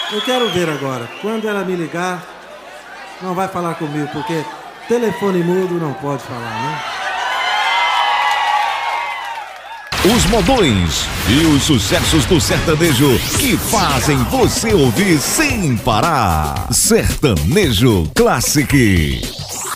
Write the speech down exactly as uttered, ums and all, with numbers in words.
Eu quero ver agora. Quando ela me ligar, não vai falar comigo, porque telefone mudo não pode falar, né? Os modões e os sucessos do sertanejo que fazem você ouvir sem parar. Sertanejo Classic.